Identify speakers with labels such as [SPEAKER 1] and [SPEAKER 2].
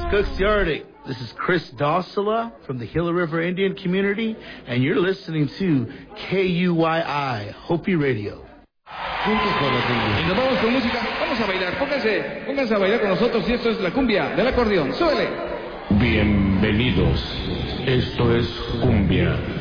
[SPEAKER 1] Cooks the Arctic. This is Chris Dossala from the Gila River Indian Community, and you're listening to KUYI, Hopi Radio.
[SPEAKER 2] Y nos vamos con música, vamos a bailar, pónganse a bailar con nosotros y esto es la cumbia del acordeón, súbele.
[SPEAKER 3] Bienvenidos, esto es cumbia.